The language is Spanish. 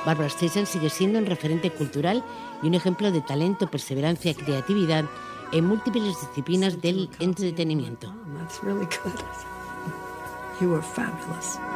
Barbra Streisand sigue siendo un referente cultural y un ejemplo de talento, perseverancia y creatividad en múltiples disciplinas del entretenimiento.